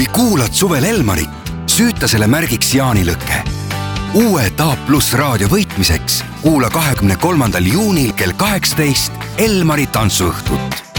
Kui kuulad suvel Elmarit, süüta selle märgiks jaanilõkke. Uue TAP+ raadio võitmiseks kuula 23. juunil kell 18 Elmari tantsuõhtut.